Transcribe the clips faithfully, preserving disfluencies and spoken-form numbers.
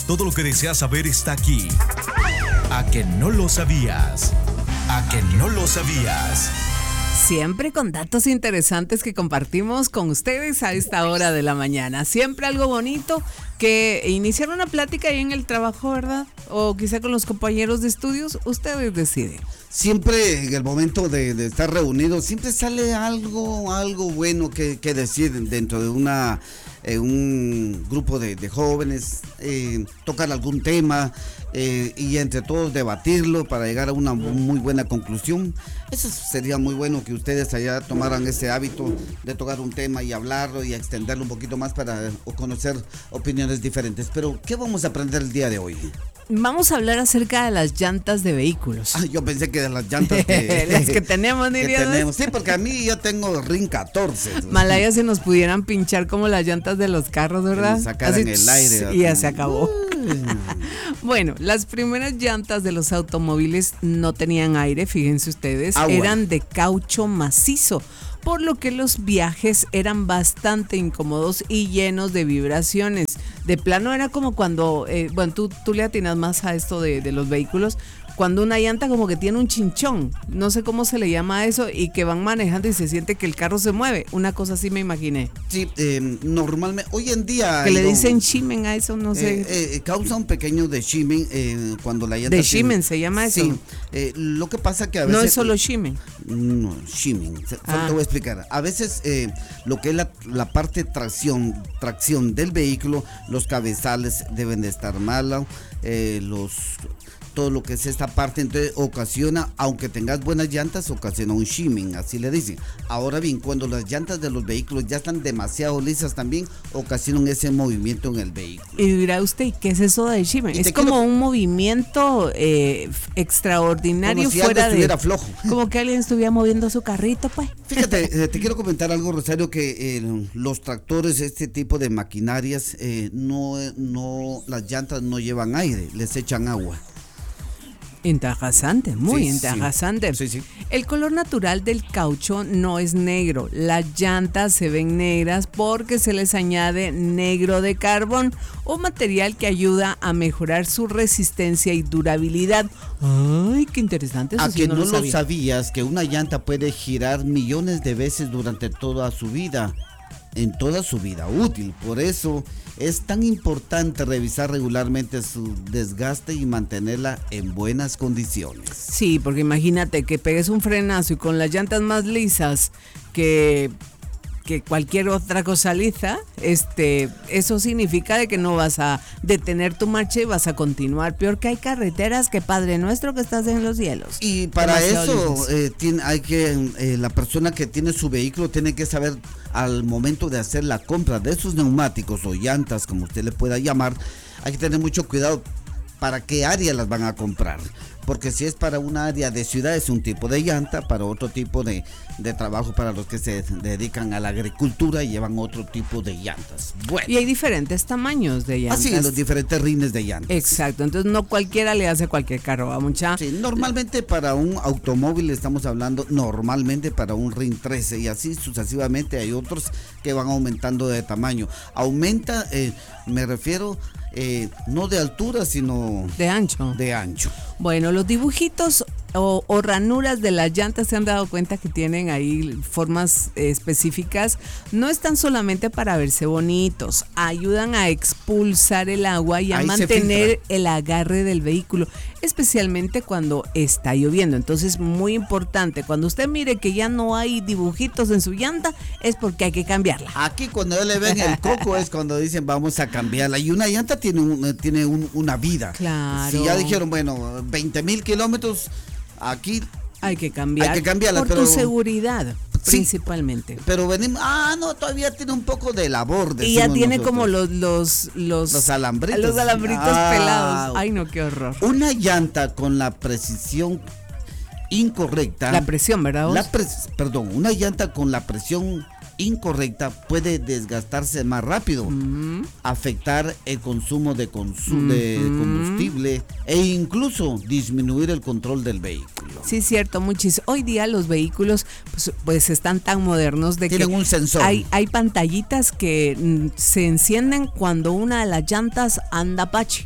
Todo lo que deseas saber está aquí. ¿A que no lo sabías? ¿A que no lo sabías? Siempre con datos interesantes que compartimos con ustedes a esta hora de la mañana. Siempre algo bonito, que iniciar una plática ahí en el trabajo, ¿verdad? O quizá con los compañeros de estudios, ustedes deciden. Siempre en el momento de, de estar reunidos, siempre sale algo, algo bueno que, que decir dentro de una, eh, un grupo de, de jóvenes, eh, tocar algún tema eh, y entre todos debatirlo para llegar a una muy buena conclusión. Eso sería muy bueno que ustedes allá tomaran ese hábito de tocar un tema y hablarlo y extenderlo un poquito más para conocer opiniones diferentes. Pero, ¿qué vamos a aprender el día de hoy? Vamos a hablar acerca de las llantas de vehículos. Ah, yo pensé que de las llantas que, las que tenemos, que tenemos. Sí, porque a mí yo tengo R I N catorce. Malaya, se nos pudieran pinchar como las llantas de los carros, ¿verdad? Que nos sacaran Así, el aire. Y ya se acabó. Bueno, las primeras llantas de los automóviles no tenían aire, fíjense ustedes, Agua. eran de caucho macizo, por lo que los viajes eran bastante incómodos y llenos de vibraciones. De plano era como cuando, eh, bueno, tú, tú le atinas más a esto de, de los vehículos, cuando una llanta como que tiene un chinchón, no sé cómo se le llama a eso, y que van manejando y se siente que el carro se mueve, una cosa así me imaginé. Sí, eh, normalmente, hoy en día... Que le dicen shimen a eso, no sé. Eh, eh, causa un pequeño de shimen eh, cuando la llanta... De shimen se llama eso. Sí, eh, lo que pasa que a veces... No es solo shimen. No, shimen, ah. te voy a explicar. A veces eh, lo que es la, la parte tracción, tracción del vehículo, los cabezales deben de estar malos, eh, los... todo lo que es esta parte, entonces ocasiona, aunque tengas buenas llantas, ocasiona un shimming, así le dicen. Ahora bien, cuando las llantas de los vehículos ya están demasiado lisas también, ocasionan ese movimiento en el vehículo. Y dirá usted, ¿qué es eso de shimming? Es como quiero... un movimiento eh, extraordinario, como si fuera de... estuviera flojo. Como que alguien estuviera moviendo su carrito, pues. Fíjate, eh, te quiero comentar algo, Rosario, que eh, los tractores, este tipo de maquinarias, eh, no, no, las llantas no llevan aire, les echan agua. Interesante, muy sí, interesante. Sí, sí. El color natural del caucho no es negro. Las llantas se ven negras porque se les añade negro de carbón, un material que ayuda a mejorar su resistencia y durabilidad. Ay, qué interesante. Eso ¿A sí que no, no lo, lo sabías que una llanta puede girar millones de veces durante toda su vida? En toda su vida útil. Por eso es tan importante revisar regularmente su desgaste y mantenerla en buenas condiciones. Sí, porque imagínate que pegues un frenazo y con las llantas más lisas que, que cualquier otra cosa lisa, este, eso significa de que no vas a detener tu marcha y vas a continuar. Peor que hay carreteras que Padre Nuestro que estás en los cielos. Y para Demasiado eso eh, tiene, hay que eh, la persona que tiene su vehículo tiene que saber al momento de hacer la compra de esos neumáticos o llantas, como usted le pueda llamar, hay que tener mucho cuidado para qué área las van a comprar. Porque si es para una área de ciudad es un tipo de llanta, para otro tipo de, de trabajo, para los que se dedican a la agricultura y llevan otro tipo de llantas. Bueno. Y hay diferentes tamaños de llantas. Así, los diferentes rines de llantas. Exacto, entonces no cualquiera le hace cualquier carro, ¿va mucha? Sí, normalmente para un automóvil estamos hablando normalmente para un rin trece y así sucesivamente hay otros que van aumentando de tamaño. Aumenta, eh, me refiero... Eh, no de altura, sino de ancho. De ancho. Bueno, los dibujitos o, o ranuras de las llantas se han dado cuenta que tienen ahí formas eh, específicas. No están solamente para verse bonitos, ayudan a expulsar el agua y a ahí mantener el agarre del vehículo, especialmente cuando está lloviendo. Entonces, muy importante, cuando usted mire que ya no hay dibujitos en su llanta, es porque hay que cambiarla. Aquí cuando le ven el coco es cuando dicen vamos a cambiarla. Y una llanta tiene, un, tiene un, una vida. Claro. Si ya dijeron, bueno, veinte mil kilómetros, aquí hay que cambiar. Hay que cambiarla. Por pero, tu seguridad, sí, principalmente. Pero venimos, ah, no, todavía tiene un poco de labor. Y ya tiene nosotros. como los los los, los alambritos. Los alambritos ah, pelados. Ay, no, qué horror. Una llanta con la precisión incorrecta. La presión, ¿verdad? La pres, perdón, una llanta con la presión incorrecta puede desgastarse más rápido, uh-huh. afectar el consumo de, consu- uh-huh. de combustible e incluso disminuir el control del vehículo. Sí, cierto, muchísimo. Hoy día los vehículos pues, pues están tan modernos de Tienen que un sensor. Hay, hay pantallitas que mm, se encienden cuando una de las llantas anda pache.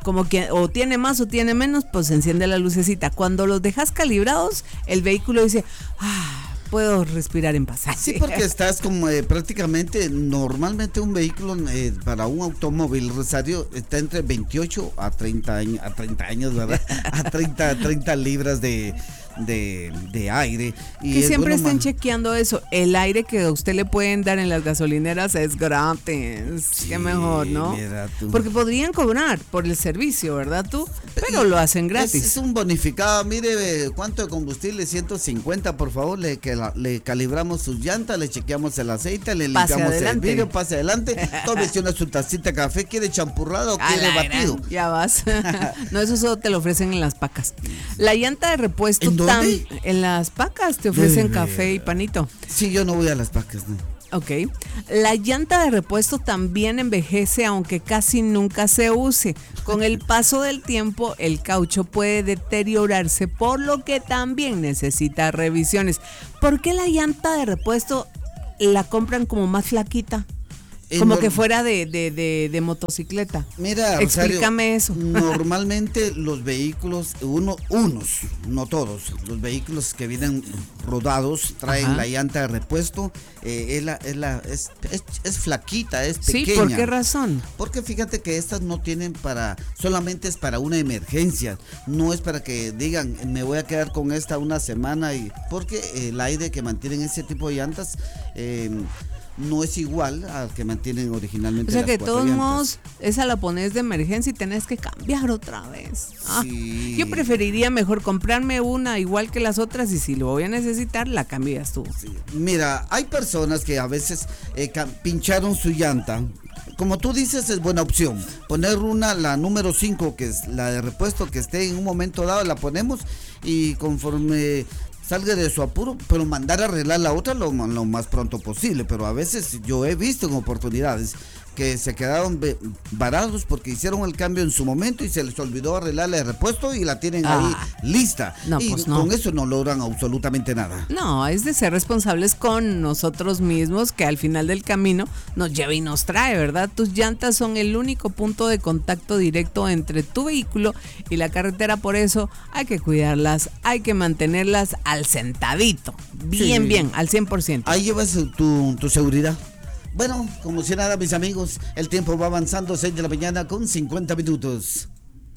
como que o tiene más o tiene menos, pues se enciende la lucecita. Cuando los dejas calibrados, el vehículo dice, ah, puedo respirar en paz. Sí, porque estás como eh, prácticamente, normalmente un vehículo eh, para un automóvil, Rosario, está entre veintiocho a treinta años, a treinta años, ¿verdad? A treinta, treinta libras de, de, de aire. Y que siempre bueno, estén man, chequeando eso. El aire que a usted le pueden dar en las gasolineras es gratis. Sí, qué mejor, ¿no? Porque podrían cobrar por el servicio, ¿verdad tú? Pero y lo hacen gratis. Es, es un bonificado. Mire, ¿cuánto de combustible? ciento cincuenta, por favor, le, que la, le calibramos sus llantas, le chequeamos el aceite, le pase limpiamos adelante. el vidrio, pase adelante. Tómese una su tacita de café, ¿quiere champurrado o quiere batido? Ya vas. No, eso solo te lo ofrecen en las pacas. La llanta de repuesto ¿En dónde? Tan, en las pacas te ofrecen café y panito. Sí, yo no voy a las pacas, no. Ok. La llanta de repuesto también envejece, aunque casi nunca se use. Con el paso del tiempo, el caucho puede deteriorarse, por lo que también necesita revisiones. ¿Por qué la llanta de repuesto la compran como más flaquita? Como norm- que fuera de, de, de, de motocicleta. Mira, explícame Rosario, eso. Normalmente los vehículos, uno, unos, no todos, los vehículos que vienen rodados traen Ajá. la llanta de repuesto. Eh, es, la, es, la, es, es, es flaquita, es pequeña. Sí, ¿por qué razón? Porque fíjate que estas no tienen para, solamente es para una emergencia. No es para que digan, me voy a quedar con esta una semana. Y porque el aire que mantienen ese tipo de llantas Eh, no es igual al que mantienen originalmente. O sea las que de todos llantas. modos, esa la pones de emergencia y tenés que cambiar otra vez. Ah, sí. Yo preferiría mejor comprarme una igual que las otras y si lo voy a necesitar, la cambias tú. Sí. Mira, hay personas que a veces eh, pincharon su llanta. Como tú dices, es buena opción. Poner una, la número cinco, que es la de repuesto, que esté en un momento dado, la ponemos y conforme salga de su apuro, pero mandar a arreglar la otra lo, lo más pronto posible. Pero a veces yo he visto en oportunidades que se quedaron varados porque hicieron el cambio en su momento y se les olvidó arreglarle el repuesto y la tienen ah, ahí lista. No, y pues no. Con eso no logran absolutamente nada. No, es de ser responsables con nosotros mismos, que al final del camino nos lleva y nos trae, ¿verdad? Tus llantas son el único punto de contacto directo entre tu vehículo y la carretera, por eso hay que cuidarlas, hay que mantenerlas al sentadito, bien, sí. bien, al cien por ciento. Ahí llevas tu, tu seguridad. Bueno, como si nada, mis amigos, el tiempo va avanzando, seis de la mañana con cincuenta minutos.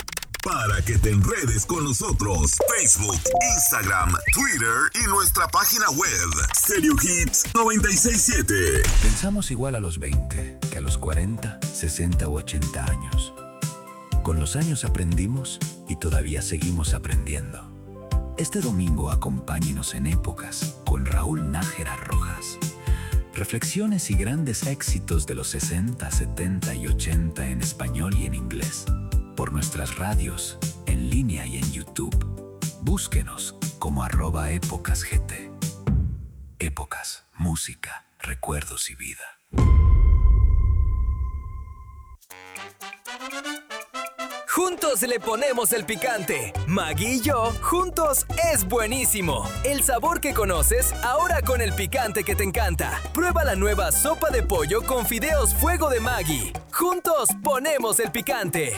Para que te enredes con nosotros, Facebook, Instagram, Twitter y nuestra página web, Stereo Hits noventa y seis punto siete. Pensamos igual a los veinte que a los cuarenta, sesenta u ochenta años. Con los años aprendimos y todavía seguimos aprendiendo. Este domingo acompáñenos en Épocas con Raúl Nájera Rojas. Reflexiones y grandes éxitos de los sesenta, setenta y ochenta en español y en inglés. Por nuestras radios, en línea y en YouTube. Búsquenos como arroba Épocas G T. Épocas, música, recuerdos y vida. Juntos le ponemos el picante. Maggie y yo, juntos es buenísimo. El sabor que conoces, ahora con el picante que te encanta. Prueba la nueva sopa de pollo con fideos fuego de Maggie. Juntos ponemos el picante.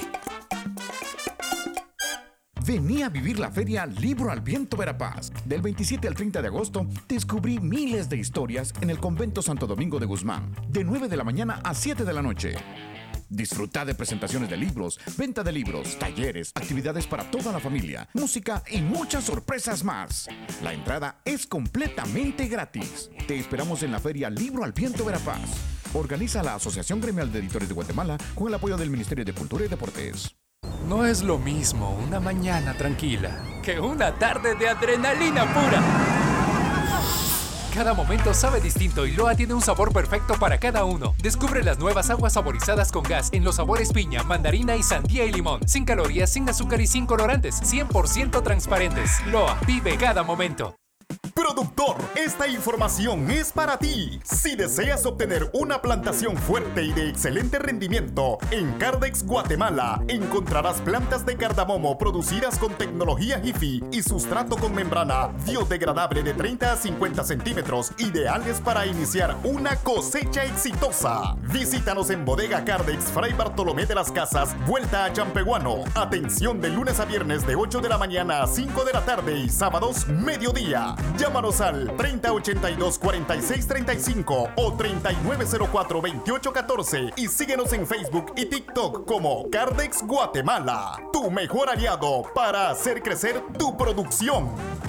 Vení a vivir la feria Libro al Viento Verapaz. Del veintisiete al treinta de agosto, descubrí miles de historias en el Convento Santo Domingo de Guzmán, de nueve de la mañana a siete de la noche. Disfruta de presentaciones de libros, venta de libros, talleres, actividades para toda la familia, música y muchas sorpresas más. La entrada es completamente gratis. Te esperamos en la feria Libro al Viento Verapaz. Organiza la Asociación Gremial de Editores de Guatemala con el apoyo del Ministerio de Cultura y Deportes. No es lo mismo una mañana tranquila que una tarde de adrenalina pura. Cada momento sabe distinto y Loa tiene un sabor perfecto para cada uno. Descubre las nuevas aguas saborizadas con gas en los sabores piña, mandarina y sandía y limón. Sin calorías, sin azúcar y sin colorantes. cien por ciento transparentes. Loa, vive cada momento. Productor, esta información es para ti. Si deseas obtener una plantación fuerte y de excelente rendimiento, en Cardex Guatemala encontrarás plantas de cardamomo producidas con tecnología Jiffy y sustrato con membrana biodegradable de treinta a cincuenta centímetros, ideales para iniciar una cosecha exitosa. Visítanos en Bodega Cardex, Fray Bartolomé de las Casas, vuelta a Champehuano. Atención de lunes a viernes de ocho de la mañana a cinco de la tarde y sábados mediodía. Llámanos al treinta ochenta y dos cuarenta y seis treinta y cinco o treinta y nueve cero cuatro veintiocho catorce y síguenos en Facebook y TikTok como Cardex Guatemala, tu mejor aliado para hacer crecer tu producción.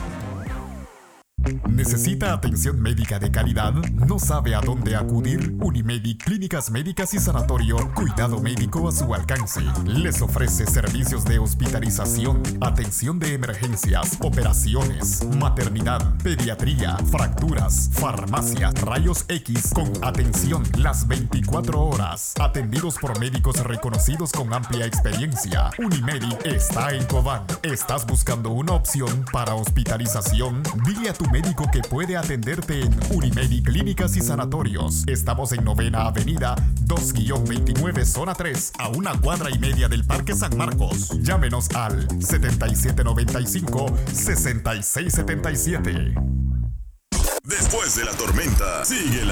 ¿Necesita atención médica de calidad? ¿No sabe a dónde acudir? Unimedic Clínicas Médicas y Sanatorio, cuidado médico a su alcance. Les ofrece servicios de hospitalización, atención de emergencias, operaciones, maternidad, pediatría, fracturas, farmacia, rayos X con atención las veinticuatro horas. Atendidos por médicos reconocidos con amplia experiencia. Unimedic está en Cobán. ¿Estás buscando una opción para hospitalización? Dile a tu médico que puede atenderte en Unimedic Clínicas y Sanatorios. Estamos en Novena Avenida dos veintinueve Zona tres, a una cuadra y media del Parque San Marcos. Llámenos al setenta y siete noventa y cinco, sesenta y seis setenta y siete. Después de la tormenta, sigue la